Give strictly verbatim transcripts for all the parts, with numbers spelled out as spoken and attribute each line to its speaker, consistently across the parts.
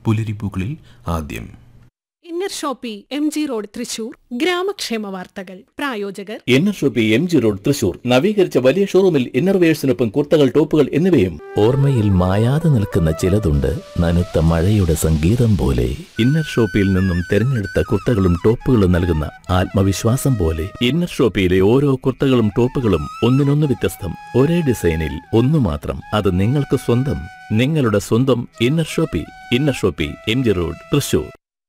Speaker 1: പുലരിപ്പൂക്കളിൽ ആദ്യം
Speaker 2: inner Shopee M G road Thrissur ഗ്രാമക്ഷേമ വാർത്തകൾ. പ്രായോജകർ
Speaker 3: inner Shopee M G road Thrissur. നവീകരിച്ച വലിയ ഷോറൂമിൽ ഇന്നർവെയേഴ്സിനൊപ്പം കുർത്തകൾ, ടോപ്പുകൾ എന്നിവയും. ഓർമ്മയിൽ മായാതെ നിൽക്കുന്ന ചിലതുണ്ട്, നനുത്ത മഴയുടെ സംഗീതം പോലെ. ഇന്നർ ഷോപ്പിയിൽ നിന്നും തിരഞ്ഞെടുത്ത കുർത്തകളും ടോപ്പുകളും നൽകുന്ന ആത്മവിശ്വാസം പോലെ. ഇന്നർ ഷോപ്പിയിലെ ഓരോ കുർത്തകളും ടോപ്പുകളും ഒന്നിനൊന്ന് വ്യത്യസ്തം, ഒരേ ഡിസൈനിൽ ഒന്നു മാത്രം. അത് നിങ്ങൾക്ക് സ്വന്തം, നിങ്ങളുടെ സ്വന്തം inner Shopee. Inner Shopee M G road Thrissur.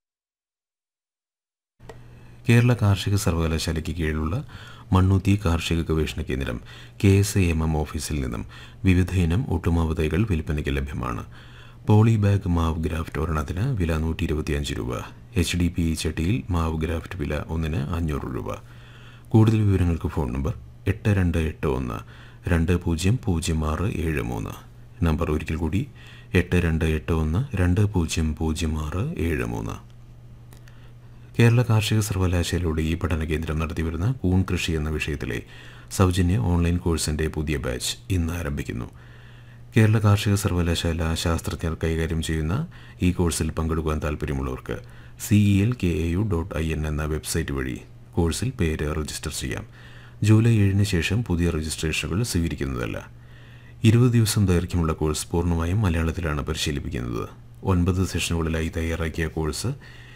Speaker 1: Kerala കാർഷിക സർവകലാശാലയ്ക്ക് കീഴിലുള്ള മണ്ണുത്തി കാർഷിക ഗവേഷണ കേന്ദ്രം K S A M M ഓഫീസിൽ നിന്നും വിവിധയിനം ഒട്ടുമാവ് തൈകൾ വിൽപ്പനയ്ക്ക് ലഭ്യമാണ്. പോളി ബാഗ് മാവ് ഗ്രാഫ്റ്റ് ഒരെണ്ണത്തിന് വില നൂറ്റി ഇരുപത്തിയഞ്ച് രൂപ. എച്ച് ഡി പി ചട്ടിയിൽ മാവ് ഗ്രാഫ്റ്റ് വില ഒന്നിന് അഞ്ഞൂറ് രൂപ. കൂടുതൽ വിവരങ്ങൾക്ക് ഫോൺ നമ്പർ എട്ട് രണ്ട് എട്ട് ഒന്ന് രണ്ട് പൂജ്യം പൂജ്യം ആറ് ഏഴ് മൂന്ന്. നമ്പർ ഒരിക്കൽ കൂടി എട്ട് രണ്ട് എട്ട് ഒന്ന് രണ്ട് പൂജ്യം പൂജ്യം ആറ് ഏഴ് മൂന്ന്. കേരള കാർഷിക സർവകലാശാലയുടെ ഈ പഠന കേന്ദ്രം നടത്തിവരുന്ന കൂൺ കൃഷി എന്ന വിഷയത്തിലെ സൗജന്യ ഓൺലൈൻ കോഴ്സിൻ്റെ പുതിയ ബാച്ച് ഇന്ന് ആരംഭിക്കുന്നു. കേരള കാർഷിക സർവകലാശാല ശാസ്ത്രജ്ഞർ കൈകാര്യം ചെയ്യുന്ന ഈ കോഴ്സിൽ പങ്കെടുക്കാൻ താൽപ്പര്യമുള്ളവർക്ക് C E L K A U dot I N എന്ന വെബ്സൈറ്റ് വഴി കോഴ്സിൽ പേര് രജിസ്റ്റർ ചെയ്യാം. ജൂലൈ ഏഴിന് ശേഷം പുതിയ രജിസ്ട്രേഷനുകൾ സ്വീകരിക്കുന്നതല്ല. ഇരുപത് ദിവസം ദൈർഘ്യമുള്ള കോഴ്സ് പൂർണ്ണമായും മലയാളത്തിലാണ് പരിശീലിപ്പിക്കുന്നത്. ഒൻപത് സെഷനുകളിലായി തയ്യാറാക്കിയ കോഴ്സ്